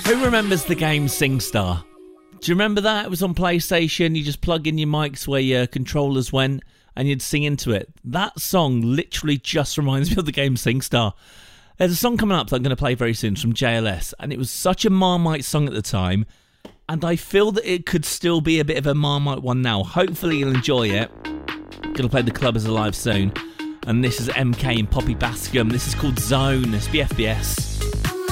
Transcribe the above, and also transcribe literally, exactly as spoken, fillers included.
Who remembers the game SingStar? Do you remember that? It was on PlayStation. You just plug in your mics where your controllers went and you'd sing into it. That song literally just reminds me of the game SingStar. There's a song coming up that I'm going to play very soon from J L S, and it was such a Marmite song at the time, and I feel that it could still be a bit of a Marmite one now. Hopefully you'll enjoy it. Going to play The Club Is Alive soon. And this is M K and Poppy Bascom. This is called Zone. It's B F B S.